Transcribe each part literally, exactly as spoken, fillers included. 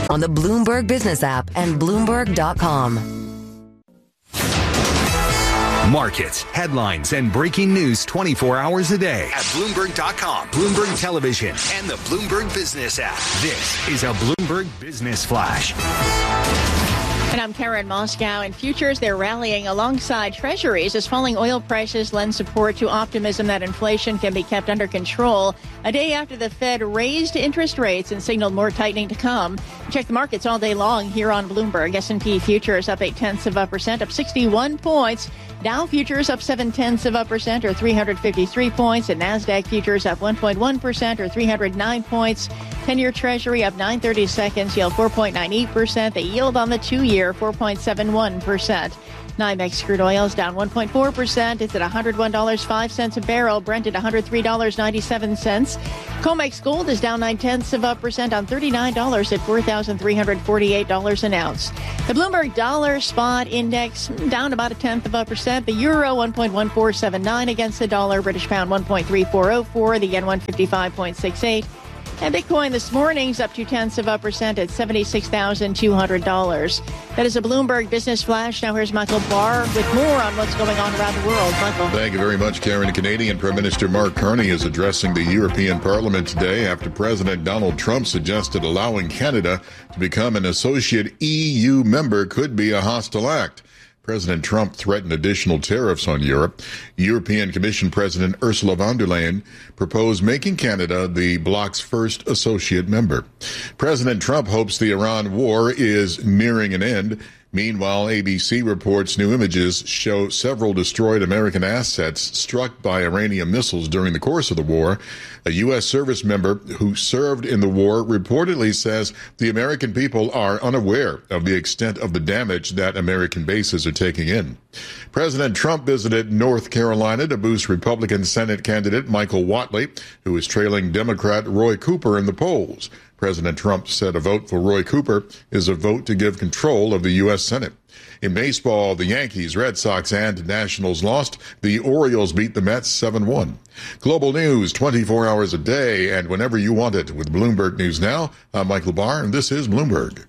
on the Bloomberg Business app and Bloomberg dot com. Markets, headlines, and breaking news twenty-four hours a day at Bloomberg dot com, Bloomberg Television, and the Bloomberg Business app. This is a Bloomberg Business Flash. And I'm Karen Moscow. In futures, they're rallying alongside treasuries as falling oil prices lend support to optimism that inflation can be kept under control. A day after the Fed raised interest rates and signaled more tightening to come. Check the markets all day long here on Bloomberg. S and P futures up eight tenths of a percent, up sixty-one points. Dow futures up seven tenths of a percent, or three hundred fifty-three points. And NASDAQ futures up one point one percent, or three hundred nine points. ten-year Treasury up nine thirty-seconds, yield four point nine eight percent. The yield on the two-year, four point seven one percent. NYMEX crude oil is down one point four percent. It's at one hundred one dollars and five cents a barrel. Brent at one hundred three dollars and ninety-seven cents. COMEX gold is down nine tenths of a percent on thirty-nine dollars at four thousand three hundred forty-eight dollars an ounce. The Bloomberg Dollar Spot Index down about a tenth of a percent. The euro one point one four seven nine against the dollar. British pound one point three four oh four. The yen one fifty-five point six eight. And Bitcoin this morning's up two tenths of a percent at seventy-six thousand two hundred dollars. That is a Bloomberg Business Flash. Now here's Michael Barr with more on what's going on around the world. Michael. Thank you very much, Karen. Canadian Prime Minister Mark Carney is addressing the European Parliament today after President Donald Trump suggested allowing Canada to become an associate E U member could be a hostile act. President Trump threatened additional tariffs on Europe. European Commission President Ursula von der Leyen proposed making Canada the bloc's first associate member. President Trump hopes the Iran war is nearing an end. Meanwhile, A B C reports new images show several destroyed American assets struck by Iranian missiles during the course of the war. A U S service member who served in the war reportedly says the American people are unaware of the extent of the damage that American bases are taking in. President Trump visited North Carolina to boost Republican Senate candidate Michael Whatley, who is trailing Democrat Roy Cooper in the polls. President Trump said a vote for Roy Cooper is a vote to give control of the U S Senate. In baseball, the Yankees, Red Sox, and Nationals lost. The Orioles beat the Mets seven one. Global news twenty-four hours a day and whenever you want it with Bloomberg News Now. I'm Michael Barr, and this is Bloomberg.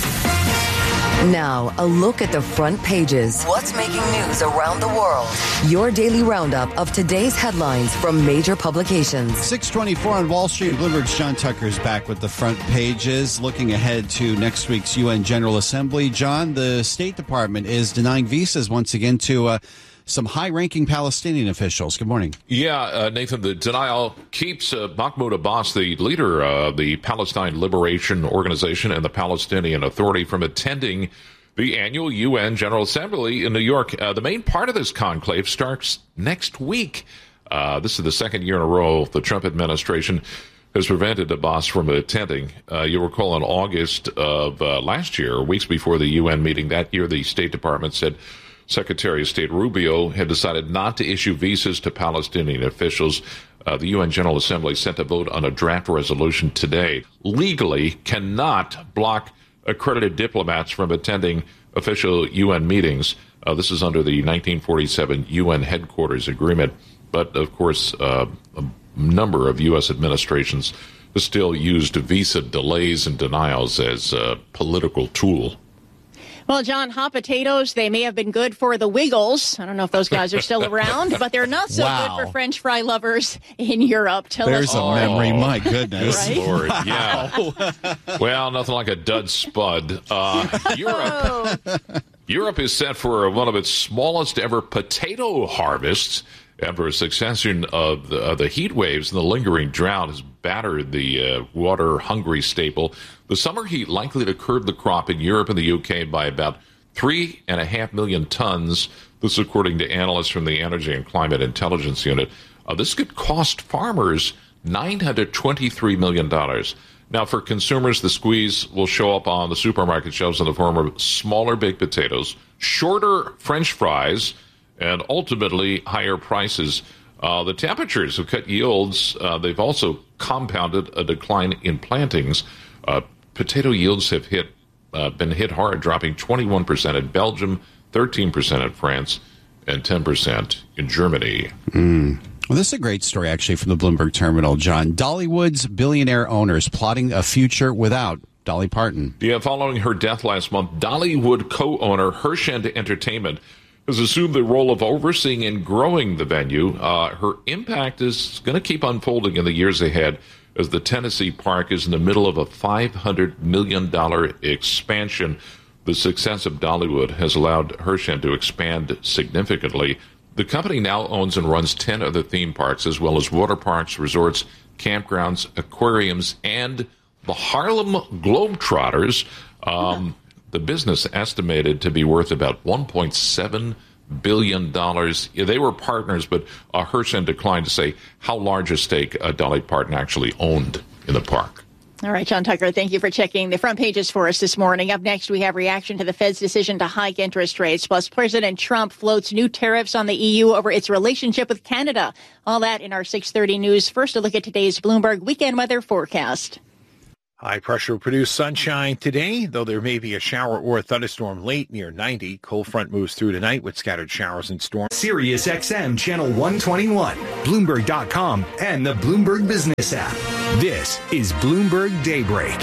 Now, a look at the front pages. What's making news around the world? Your daily roundup of today's headlines from major publications. six twenty-four on Wall Street. Bloomberg's John Tucker is back with the front pages. Looking ahead to next week's U N General Assembly. John, the State Department is denying visas once again to uh, some high-ranking Palestinian officials. Good morning. Yeah, uh, Nathan, the denial keeps uh, Mahmoud Abbas, the leader of the Palestine Liberation Organization and the Palestinian Authority, from attending the annual U N General Assembly in New York. Uh, the main part of this conclave starts next week. Uh, this is the second year in a row the Trump administration has prevented Abbas from attending. Uh, you'll recall in August of uh, last year, weeks before the U N meeting that year, the State Department said Secretary of State Rubio had decided not to issue visas to Palestinian officials. Uh, the U N General Assembly sent a vote on a draft resolution today. Legally cannot block accredited diplomats from attending official U N meetings. Uh, this is under the nineteen forty-seven U N Headquarters Agreement. But, of course, uh, a number of U S administrations still used visa delays and denials as a political tool. Well, John, hot potatoes, they may have been good for the Wiggles. I don't know if those guys are still around, but they're not so Wow. good for French fry lovers in Europe. Tell There's us a more. memory. My goodness. Right? Lord, yeah. Well, nothing like a dud spud. Uh, Europe, Europe is set for one of its smallest ever potato harvests after a succession of the, uh, the heat waves and the lingering drought has battered the uh, water-hungry staple. The summer heat likely to curb the crop in Europe and the U K by about three and a half million tons. This, according to analysts from the Energy and Climate Intelligence Unit. Uh, this could cost farmers nine hundred twenty-three million dollars. Now, for consumers, the squeeze will show up on the supermarket shelves in the form of smaller baked potatoes, shorter French fries, and ultimately higher prices. Uh, the temperatures have cut yields. Uh, they've also compounded a decline in plantings. Uh, potato yields have hit uh, been hit hard, dropping twenty-one percent in Belgium, thirteen percent in France, and ten percent in Germany. Mm. Well, this is a great story, actually, from the Bloomberg Terminal, John. Dollywood's billionaire owners plotting a future without Dolly Parton. Yeah, following her death last month, Dollywood co-owner Herschend Entertainment has assumed the role of overseeing and growing the venue. Uh, her impact is going to keep unfolding in the years ahead as the Tennessee Park is in the middle of a five hundred million dollars expansion. The success of Dollywood has allowed Herschend to expand significantly. The company now owns and runs ten other theme parks, as well as water parks, resorts, campgrounds, aquariums, and the Harlem Globetrotters. Um, the business estimated to be worth about one point seven billion dollars. Yeah, they were partners, but uh, Herschend declined to say how large a stake uh, Dolly Parton actually owned in the park. All right, John Tucker, thank you for checking the front pages for us this morning. Up next, we have reaction to the Fed's decision to hike interest rates. Plus, President Trump floats new tariffs on the E U over its relationship with Canada. All that in our six thirty news. First, a look at today's Bloomberg weekend weather forecast. High pressure will produce sunshine today, though there may be a shower or a thunderstorm late near ninety. Cold front moves through tonight with scattered showers and storms. Sirius X M Channel one twenty-one, Bloomberg dot com, and the Bloomberg Business app. This is Bloomberg Daybreak.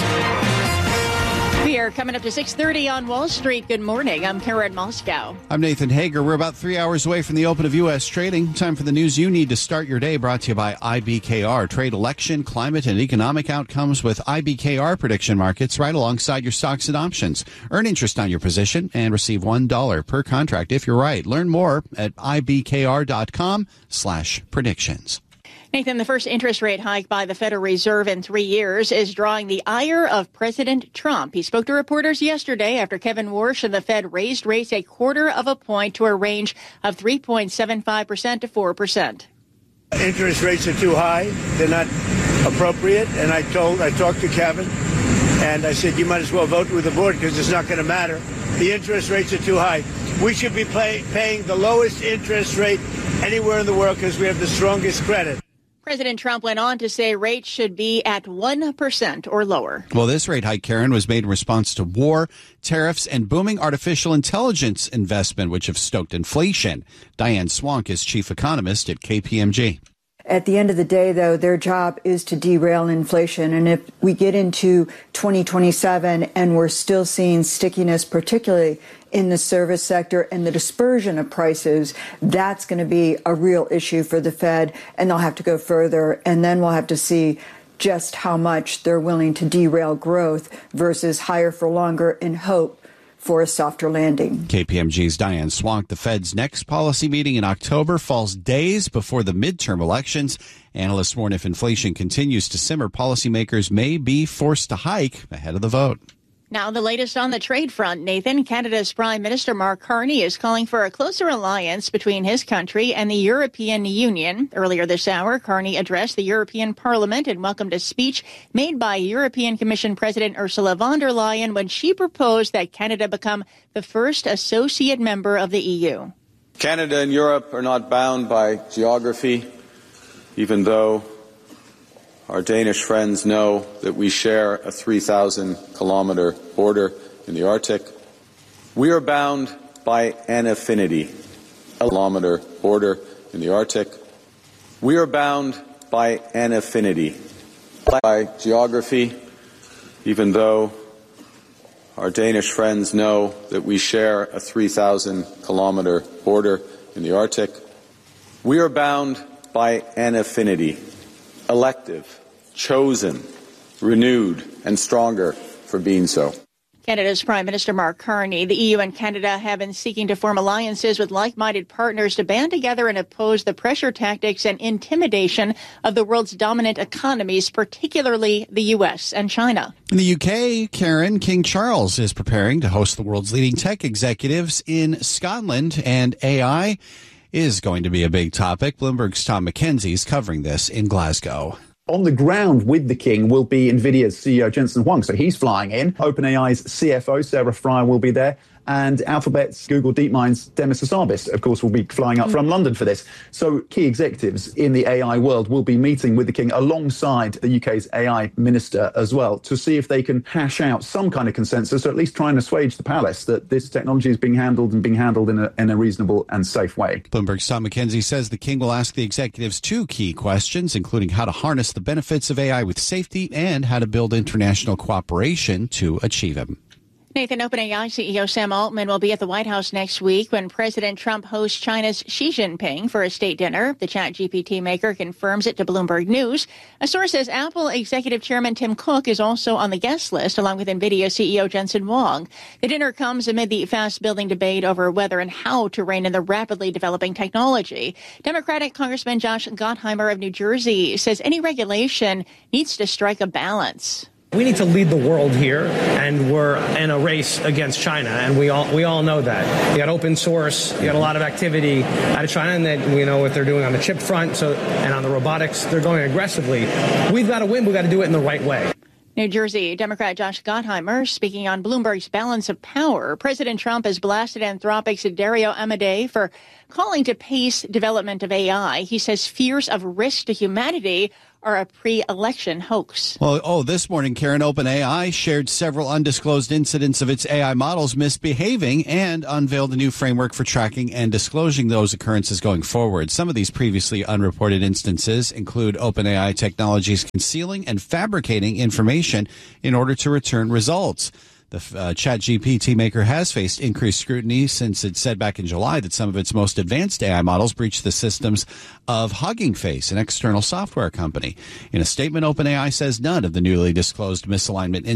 We are coming up to six thirty on Wall Street. Good morning. I'm Karen Moscow. I'm Nathan Hager. We're about three hours away from the open of U S trading. Time for the news you need to start your day, brought to you by I B K R. Trade, election, climate, and economic outcomes with I B K R prediction markets right alongside your stocks and options. Earn interest on your position and receive one dollar per contract if you're right. Learn more at I B K R dot com slash predictions. Nathan, the first interest rate hike by the Federal Reserve in three years is drawing the ire of President Trump. He spoke to reporters yesterday after Kevin Warsh and the Fed raised rates a quarter of a point to a range of three point seven five percent to four percent. Interest rates are too high. They're not appropriate. And I told, I talked to Kevin, and I said, you might as well vote with the board because it's not going to matter. The interest rates are too high. We should be pay, paying the lowest interest rate anywhere in the world because we have the strongest credit. President Trump went on to say rates should be at one percent or lower. Well, this rate hike, Karen, was made in response to war, tariffs, and booming artificial intelligence investment, which have stoked inflation. Diane Swank is chief economist at K P M G. At the end of the day, though, their job is to derail inflation. And if we get into twenty twenty-seven and we're still seeing stickiness, particularly in the service sector and the dispersion of prices, that's going to be a real issue for the Fed, and they'll have to go further. And then we'll have to see just how much they're willing to derail growth versus higher for longer in hope for a softer landing. K P M G's Diane Swank. The Fed's next policy meeting in October falls days before the midterm elections. Analysts warn if inflation continues to simmer, policymakers may be forced to hike ahead of the vote. Now, the latest on the trade front, Nathan. Canada's Prime Minister Mark Carney is calling for a closer alliance between his country and the European Union. Earlier this hour, Carney addressed the European Parliament and welcomed a speech made by European Commission President Ursula von der Leyen when she proposed that Canada become the first associate member of the E U. Canada and Europe are not bound by geography, even though our Danish friends know that we share a three thousand kilometer border in the Arctic. We are bound by an affinity, a kilometer border in the Arctic. We are bound by an affinity, by geography, even though our Danish friends know that we share a three thousand kilometer border in the Arctic. We are bound by an affinity, elective, chosen, renewed, and stronger for being so. Canada's Prime Minister Mark Carney. The E U and Canada have been seeking to form alliances with like-minded partners to band together and oppose the pressure tactics and intimidation of the world's dominant economies, particularly the U S and China. In the U K, Karen, King Charles is preparing to host the world's leading tech executives in Scotland, and A I is going to be a big topic. Bloomberg's Tom McKenzie is covering this in Glasgow. On the ground with the king will be NVIDIA's C E O Jensen Huang. So he's flying in. OpenAI's C F O Sarah Fryer will be there. and Alphabet's Google DeepMind's Demis Hassabis, of course, will be flying up from London for this. So key executives in the A I world will be meeting with the king alongside the U K's A I minister as well to see if they can hash out some kind of consensus, or at least try and assuage the palace that this technology is being handled and being handled in a, in a reasonable and safe way. Bloomberg's Tom McKenzie says the king will ask the executives two key questions, including how to harness the benefits of A I with safety and how to build international cooperation to achieve them. Nathan, OpenAI C E O Sam Altman will be at the White House next week when President Trump hosts China's Xi Jinping for a state dinner. The ChatGPT maker confirms it to Bloomberg News. A source says Apple Executive Chairman Tim Cook is also on the guest list, along with NVIDIA C E O Jensen Huang. The dinner comes amid the fast-building debate over whether and how to rein in the rapidly developing technology. Democratic Congressman Josh Gottheimer of New Jersey says any regulation needs to strike a balance. We need to lead the world here, and we're in a race against China, and we all we all know that. You got open source, you got a lot of activity out of China, and then we know what they're doing on the chip front, so and on the robotics, they're going aggressively. We've got to win. We've got to do it in the right way. New Jersey Democrat Josh Gottheimer speaking on Bloomberg's Balance of Power. President Trump has blasted Anthropic's Dario Amodei for calling to pace development of A I. He says fears of risk to humanity are a pre-election hoax. Well, oh, this morning, Karen, OpenAI shared several undisclosed incidents of its A I models misbehaving and unveiled a new framework for tracking and disclosing those occurrences going forward. Some of these previously unreported instances include OpenAI technologies concealing and fabricating information in order to return results. The uh, ChatGPT maker has faced increased scrutiny since it said back in July that some of its most advanced A I models breached the systems of Hugging Face, an external software company. In a statement, OpenAI says none of the newly disclosed misalignment